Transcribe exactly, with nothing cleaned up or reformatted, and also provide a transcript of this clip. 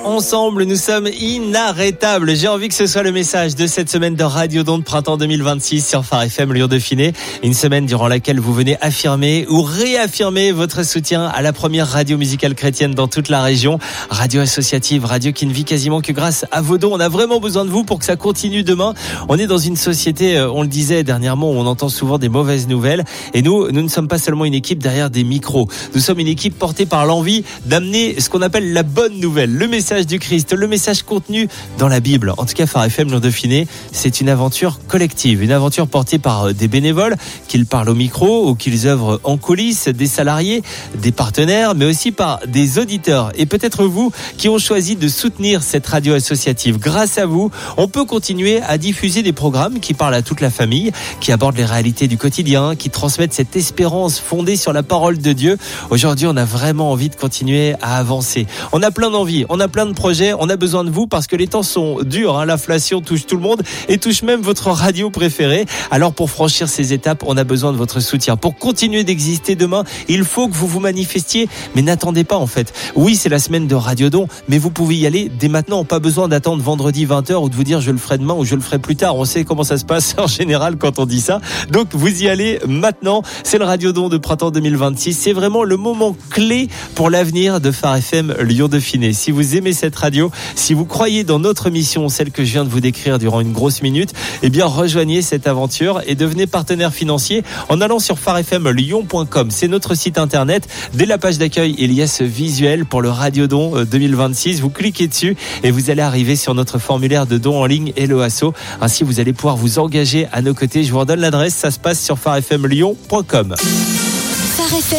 Ensemble, nous sommes inarrêtables. J'ai envie que ce soit le message de cette semaine de Radio Don de printemps deux mille vingt-six sur Phare F M Lyon-Dauphiné. Une semaine durant laquelle vous venez affirmer ou réaffirmer votre soutien à la première radio musicale chrétienne dans toute la région. Radio associative, radio qui ne vit quasiment que grâce à vos dons. On a vraiment besoin de vous pour que ça continue demain. On est dans une société, on le disait dernièrement, où on entend souvent des mauvaises nouvelles. Et nous, nous ne sommes pas seulement une équipe derrière des micros. Nous sommes une équipe portée par l'envie d'amener ce qu'on appelle la bonne nouvelle, le message du Christ, le message contenu dans la Bible. En tout cas, Phare F M Lyon-Dauphiné, c'est une aventure collective, une aventure portée par des bénévoles, qu'ils parlent au micro ou qu'ils œuvrent en coulisses, des salariés, des partenaires, mais aussi par des auditeurs. Et peut-être vous qui ont choisi de soutenir cette radio associative. Grâce à vous, on peut continuer à diffuser des programmes qui parlent à toute la famille, qui abordent les réalités du quotidien, qui transmettent cette espérance fondée sur la parole de Dieu. Aujourd'hui, on a vraiment envie de continuer à avancer. On a plein d'envie, on a plein de projets, on a besoin de vous parce que les temps sont durs, hein. L'inflation touche tout le monde et touche même votre radio préférée. Alors pour franchir ces étapes, on a besoin de votre soutien. Pour continuer d'exister demain, il faut que vous vous manifestiez, mais n'attendez pas en fait. Oui, c'est la semaine de Radio Don, mais vous pouvez y aller dès maintenant, pas besoin d'attendre vendredi vingt heures ou de vous dire je le ferai demain ou je le ferai plus tard. On sait comment ça se passe en général quand on dit ça. Donc vous y allez maintenant, c'est le Radio Don de printemps deux mille vingt-six. C'est vraiment le moment clé pour l'avenir de Phare F M Lyon-Dauphiné. Si vous aimez cette radio, si vous croyez dans notre mission, celle que je viens de vous décrire durant une grosse minute, eh bien rejoignez cette aventure et devenez partenaire financier en allant sur phare f m lyon point com. C'est notre site internet. Dès la page d'accueil, il y a ce visuel pour le Radio Don deux mille vingt-six. Vous cliquez dessus et vous allez arriver sur notre formulaire de don en ligne Hello Asso. Ainsi, vous allez pouvoir vous engager à nos côtés. Je vous redonne l'adresse. Ça se passe sur phare f m lyon point com.